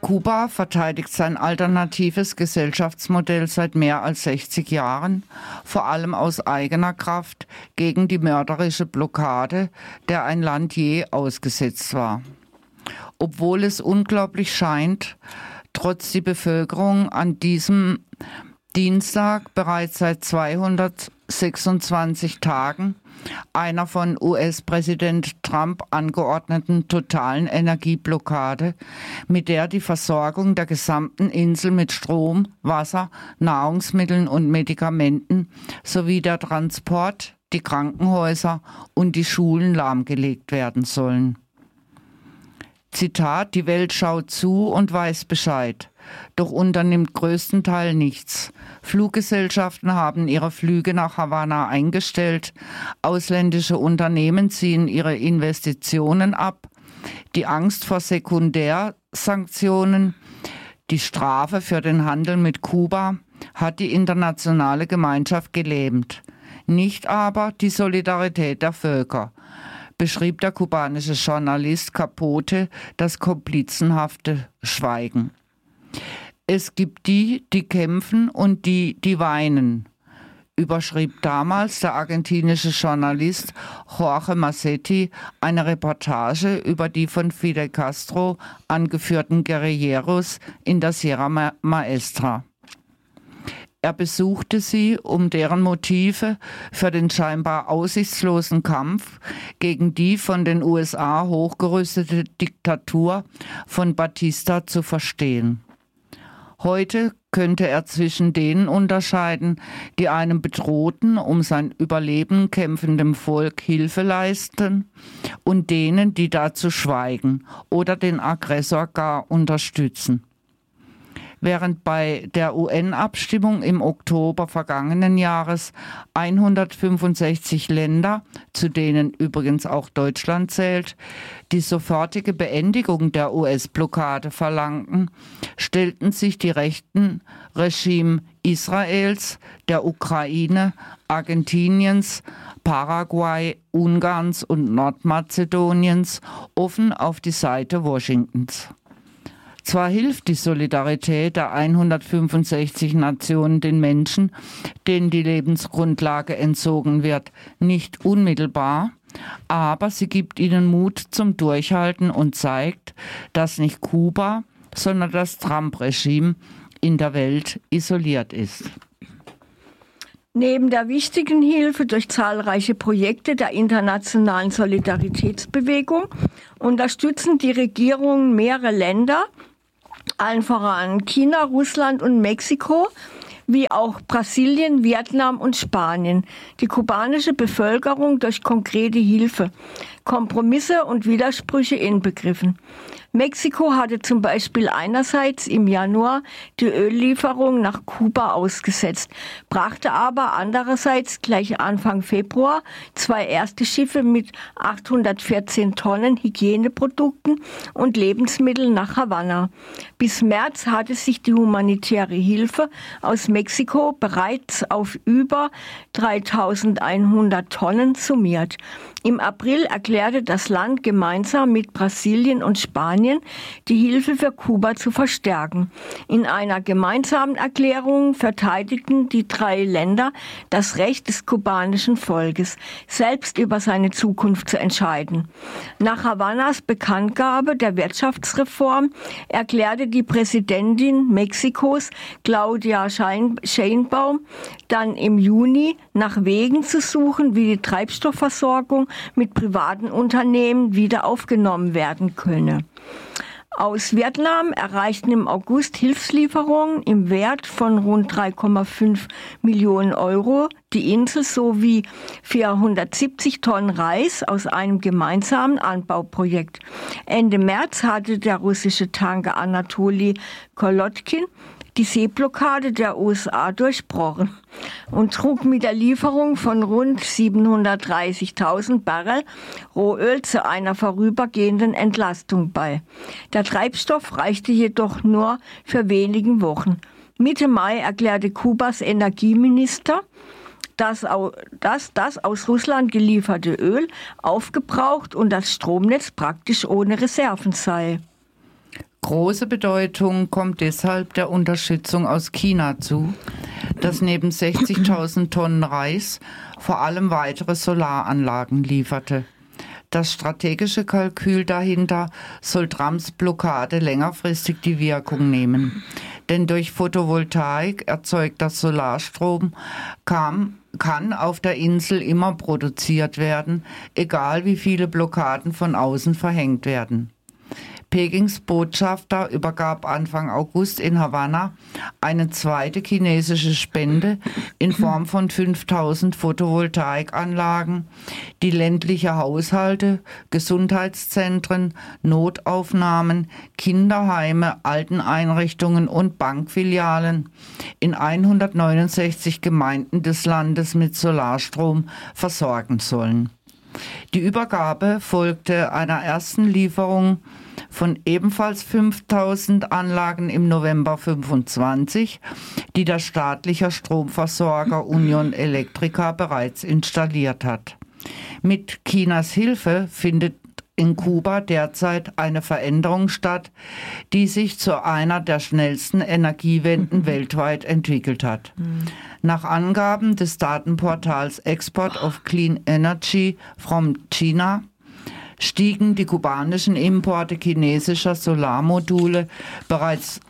Kuba verteidigt sein alternatives Gesellschaftsmodell seit mehr als 60 Jahren, vor allem aus eigener Kraft, gegen die mörderische Blockade, der ein Land je ausgesetzt war. Obwohl es unglaublich scheint, trotz die Bevölkerung an diesem Dienstag bereits seit 226 Tagen einer von US-Präsident Trump angeordneten totalen Energieblockade, mit der die Versorgung der gesamten Insel mit Strom, Wasser, Nahrungsmitteln und Medikamenten sowie der Transport, die Krankenhäuser und die Schulen lahmgelegt werden sollen. Zitat: Die Welt schaut zu und weiß Bescheid, doch unternimmt größtenteils nichts. Fluggesellschaften haben ihre Flüge nach Havanna eingestellt, ausländische Unternehmen ziehen ihre Investitionen ab, die Angst vor Sekundärsanktionen, die Strafe für den Handel mit Kuba hat die internationale Gemeinschaft gelähmt, nicht aber die Solidarität der Völker, beschrieb der kubanische Journalist Capote das komplizenhafte Schweigen. Es gibt die, die kämpfen und die, die weinen, überschrieb damals der argentinische Journalist Jorge Massetti eine Reportage über die von Fidel Castro angeführten Guerilleros in der Sierra Maestra. Er besuchte sie, um deren Motive für den scheinbar aussichtslosen Kampf gegen die von den USA hochgerüstete Diktatur von Batista zu verstehen. Heute könnte er zwischen denen unterscheiden, die einem bedrohten, um sein Überleben kämpfendem Volk Hilfe leisten, und denen, die dazu schweigen oder den Aggressor gar unterstützen. Während bei der UN-Abstimmung im Oktober vergangenen Jahres 165 Länder, zu denen übrigens auch Deutschland zählt, die sofortige Beendigung der US-Blockade verlangten, stellten sich die rechten Regime Israels, der Ukraine, Argentiniens, Paraguay, Ungarns und Nordmazedoniens offen auf die Seite Washingtons. Zwar hilft die Solidarität der 165 Nationen den Menschen, denen die Lebensgrundlage entzogen wird, nicht unmittelbar, aber sie gibt ihnen Mut zum Durchhalten und zeigt, dass nicht Kuba, sondern das Trump-Regime in der Welt isoliert ist. Neben der wichtigen Hilfe durch zahlreiche Projekte der internationalen Solidaritätsbewegung unterstützen die Regierungen mehrerer Länder, allen voran China, Russland und Mexiko, wie auch Brasilien, Vietnam und Spanien, die kubanische Bevölkerung durch konkrete Hilfe, Kompromisse und Widersprüche inbegriffen. Mexiko hatte zum Beispiel einerseits im Januar die Öllieferung nach Kuba ausgesetzt, brachte aber andererseits gleich Anfang Februar 2 erste Schiffe mit 814 Tonnen Hygieneprodukten und Lebensmitteln nach Havanna. Bis März hatte sich die humanitäre Hilfe aus Mexiko bereits auf über 3.100 Tonnen summiert. Im April erklärte das Land gemeinsam mit Brasilien und Spanien, die Hilfe für Kuba zu verstärken. In einer gemeinsamen Erklärung verteidigten die 3 Länder das Recht des kubanischen Volkes, selbst über seine Zukunft zu entscheiden. Nach Havannas Bekanntgabe der Wirtschaftsreform erklärte die Präsidentin Mexikos, Claudia Sheinbaum, dann im Juni nach Wegen zu suchen, wie die Treibstoffversorgung mit privaten Unternehmen wieder aufgenommen werden könne. Aus Vietnam erreichten im August Hilfslieferungen im Wert von rund 3,5 Millionen Euro die Insel sowie 470 Tonnen Reis aus einem gemeinsamen Anbauprojekt. Ende März hatte der russische Tanker Anatoli Kolotkin die Seeblockade der USA durchbrochen und trug mit der Lieferung von rund 730.000 Barrel Rohöl zu einer vorübergehenden Entlastung bei. Der Treibstoff reichte jedoch nur für wenige Wochen. Mitte Mai erklärte Kubas Energieminister, dass das aus Russland gelieferte Öl aufgebraucht und das Stromnetz praktisch ohne Reserven sei. Große Bedeutung kommt deshalb der Unterstützung aus China zu, das neben 60.000 Tonnen Reis vor allem weitere Solaranlagen lieferte. Das strategische Kalkül dahinter soll Trumps Blockade längerfristig die Wirkung nehmen. Denn durch Photovoltaik erzeugter Solarstrom kann auf der Insel immer produziert werden, egal wie viele Blockaden von außen verhängt werden. Pekings Botschafter übergab Anfang August in Havanna eine zweite chinesische Spende in Form von 5.000 Photovoltaikanlagen, die ländliche Haushalte, Gesundheitszentren, Notaufnahmen, Kinderheime, Alteneinrichtungen und Bankfilialen in 169 Gemeinden des Landes mit Solarstrom versorgen sollen. Die Übergabe folgte einer ersten Lieferung von ebenfalls 5.000 Anlagen im November 25, die der staatliche Stromversorger Union Electrica bereits installiert hat. Mit Chinas Hilfe findet in Kuba derzeit eine Veränderung statt, die sich zu einer der schnellsten Energiewenden weltweit entwickelt hat. Nach Angaben des Datenportals Export of Clean Energy from China stiegen die kubanischen Importe chinesischer Solarmodule bereits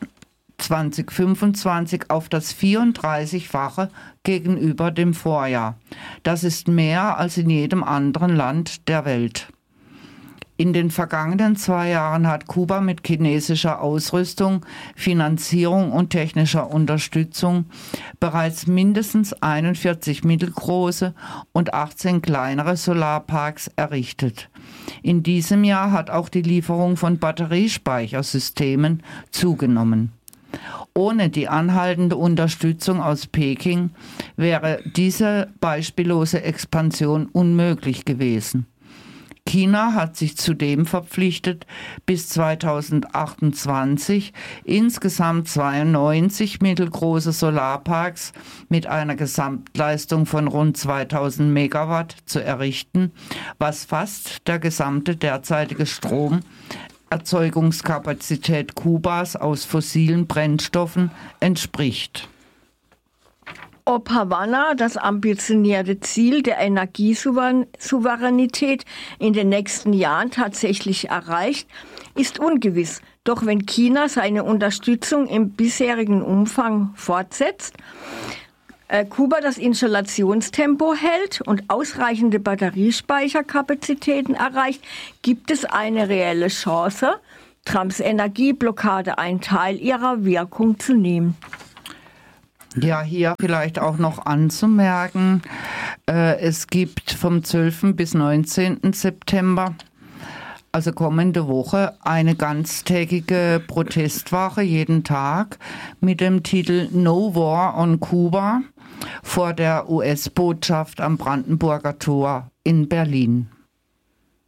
2025 auf das 34-fache gegenüber dem Vorjahr. Das ist mehr als in jedem anderen Land der Welt. In den vergangenen 2 Jahren hat Kuba mit chinesischer Ausrüstung, Finanzierung und technischer Unterstützung bereits mindestens 41 mittelgroße und 18 kleinere Solarparks errichtet. In diesem Jahr hat auch die Lieferung von Batteriespeichersystemen zugenommen. Ohne die anhaltende Unterstützung aus Peking wäre diese beispiellose Expansion unmöglich gewesen. China hat sich zudem verpflichtet, bis 2028 insgesamt 92 mittelgroße Solarparks mit einer Gesamtleistung von rund 2000 Megawatt zu errichten, was fast der gesamte derzeitige Stromerzeugungskapazität Kubas aus fossilen Brennstoffen entspricht. Ob Havanna das ambitionierte Ziel der Energiesouveränität in den nächsten Jahren tatsächlich erreicht, ist ungewiss. Doch wenn China seine Unterstützung im bisherigen Umfang fortsetzt, Kuba das Installationstempo hält und ausreichende Batteriespeicherkapazitäten erreicht, gibt es eine reelle Chance, Trumps Energieblockade einen Teil ihrer Wirkung zu nehmen. Ja, hier vielleicht auch noch anzumerken, es gibt vom 12. bis 19. September, also kommende Woche, eine ganztägige Protestwache jeden Tag mit dem Titel No War on Cuba vor der US-Botschaft am Brandenburger Tor in Berlin.